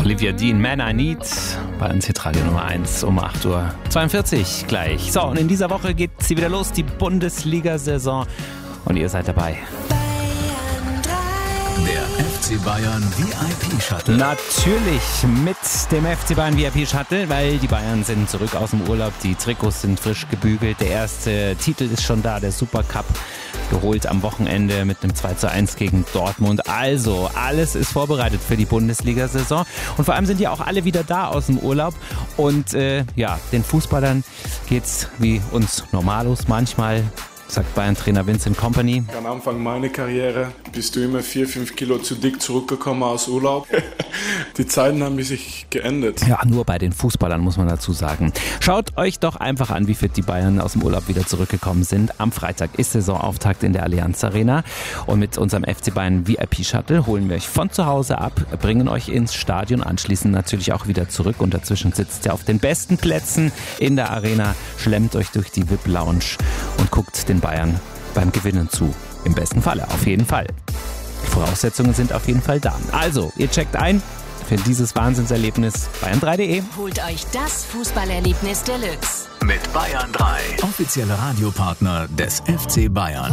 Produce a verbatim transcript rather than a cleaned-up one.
Olivia Dean, Man I Need, bei uns Hitradio Nummer eins um acht Uhr zweiundvierzig gleich. So, und in dieser Woche geht sie wieder los, die Bundesliga-Saison. Und ihr seid dabei. Der F C Bayern V I P-Shuttle. Natürlich mit dem F C Bayern V I P-Shuttle, weil die Bayern sind zurück aus dem Urlaub, die Trikots sind frisch gebügelt, der erste Titel ist schon da, der Supercup geholt am Wochenende mit einem zwei zu eins gegen Dortmund. Also, alles ist vorbereitet für die Bundesliga-Saison und vor allem sind ja auch alle wieder da aus dem Urlaub und äh, ja, den Fußballern geht's wie uns Normalos manchmal, sagt Bayern-Trainer Vincent Kompany. Am Anfang meiner Karriere bist du immer vier, fünf Kilo zu dick zurückgekommen aus Urlaub. Die Zeiten haben sich geändert. Ja, nur bei den Fußballern muss man dazu sagen. Schaut euch doch einfach an, wie fit die Bayern aus dem Urlaub wieder zurückgekommen sind. Am Freitag ist Saisonauftakt in der Allianz Arena und mit unserem F C Bayern V I P-Shuttle holen wir euch von zu Hause ab, bringen euch ins Stadion, anschließend natürlich auch wieder zurück und dazwischen sitzt ihr auf den besten Plätzen in der Arena, schlemmt euch durch die V I P-Lounge und guckt den Bayern beim Gewinnen zu. Im besten Falle, auf jeden Fall. Die Voraussetzungen sind auf jeden Fall da. Also, ihr checkt ein für dieses Wahnsinnserlebnis bayern drei punkt de. Holt euch das Fußballerlebnis Deluxe Mit Bayern drei, offizieller Radiopartner des F C Bayern.